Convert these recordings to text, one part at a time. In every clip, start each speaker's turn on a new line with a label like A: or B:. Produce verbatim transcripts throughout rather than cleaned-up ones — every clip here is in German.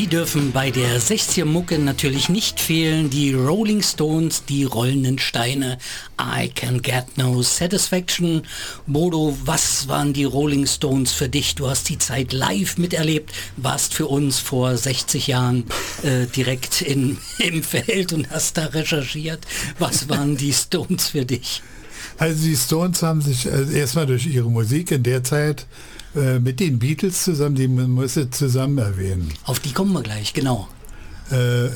A: Die dürfen bei der sechziger-Mucke natürlich nicht fehlen. Die Rolling Stones, die rollenden Steine. I can get no satisfaction. Bodo, was waren die Rolling Stones für dich? Du hast die Zeit live miterlebt, warst für uns vor sechzig Jahren äh, direkt in, im Feld und hast da recherchiert. Was waren die Stones für dich?
B: Also die Stones haben sich also erstmal durch ihre Musik in der Zeit äh, mit den Beatles zusammen, die man muss es zusammen erwähnen.
A: Auf die kommen wir gleich, genau.
B: Äh, äh,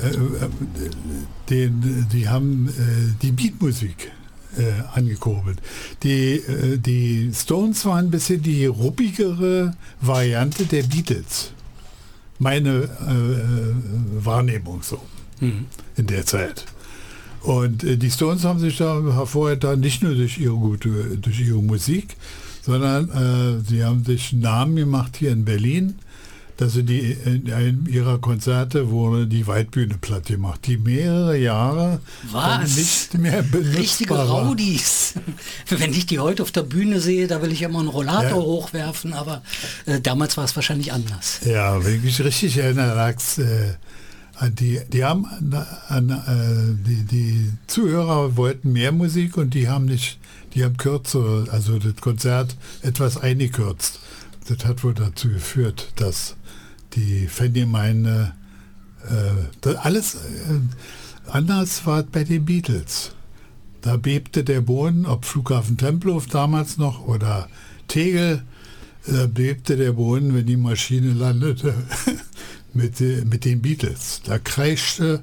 B: den, die haben äh, die Beatmusik äh, angekurbelt. Die, äh, die Stones waren ein bisschen die ruppigere Variante der Beatles. Meine äh, Wahrnehmung so mhm. in der Zeit. Und äh, die Stones haben sich da hervorgetan, nicht nur durch ihre gute, durch ihre Musik, sondern äh, sie haben sich einen Namen gemacht hier in Berlin, dass sie die in einem ihrer Konzerte wurde die Waldbühne platt gemacht, die mehrere Jahre
A: Was?
B: nicht mehr benutzt
A: Richtige
B: war.
A: Raudis. Wenn ich die heute auf der Bühne sehe, da will ich immer einen Rollator
B: Ja.
A: hochwerfen, aber äh, damals war es wahrscheinlich anders.
B: Ja, wenn ich mich richtig erinnere, lag's, äh, an die, die haben an, an, äh, die, die Zuhörer wollten mehr Musik und die haben nicht, die haben kürzer, also das Konzert etwas eingekürzt. Das hat wohl dazu geführt, dass die Fangemeinde äh, das alles äh, anders war bei den Beatles. Da bebte der Boden, ob Flughafen Tempelhof damals noch oder Tegel, da bebte der Boden, wenn die Maschine landete. Mit, mit den Beatles. Da kreischte,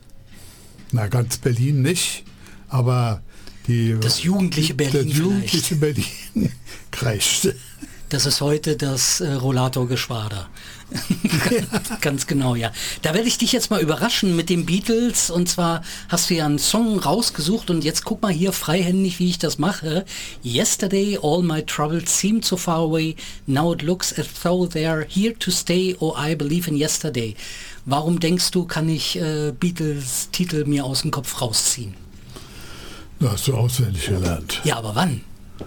B: na ganz Berlin nicht, aber die,
A: Das jugendliche Berlin
B: das jugendliche Berlin kreischte.
A: Das ist heute das äh, Rollatorgeschwader. ganz, ganz genau, ja. Da werde ich dich jetzt mal überraschen mit den Beatles. Und zwar hast du ja einen Song rausgesucht und jetzt guck mal hier freihändig, wie ich das mache. Yesterday all my troubles seemed so far away. Now it looks as though they're here to stay. Oh, I believe in yesterday. Warum denkst du, kann ich äh, Beatles-Titel mir aus dem Kopf rausziehen?
B: Das hast du auswendig gelernt.
A: Ja, aber wann?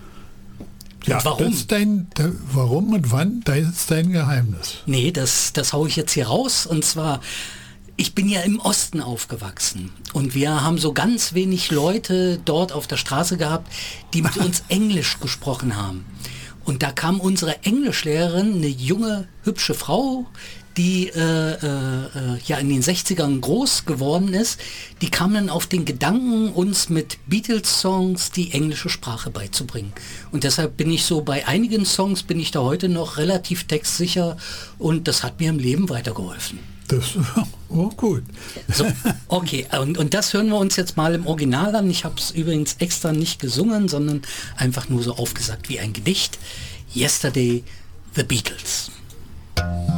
B: Ja,
A: und warum?
B: Das ist dein, da, warum und wann, das ist dein Geheimnis.
A: Nee, das, das hau ich jetzt hier raus. Und zwar, ich bin ja im Osten aufgewachsen. Und wir haben so ganz wenig Leute dort auf der Straße gehabt, die mit uns Englisch gesprochen haben. Und da kam unsere Englischlehrerin, eine junge, hübsche Frau, die äh, äh, ja in den sechzigern groß geworden ist, die kam dann auf den Gedanken, uns mit Beatles-Songs die englische Sprache beizubringen. Und deshalb bin ich so, bei einigen Songs bin ich da heute noch relativ textsicher und das hat mir im Leben weitergeholfen.
B: Das oh, gut.
A: So, okay, und, und das hören wir uns jetzt mal im Original an. Ich habe es übrigens extra nicht gesungen, sondern einfach nur so aufgesagt wie ein Gedicht. Yesterday, The Beatles.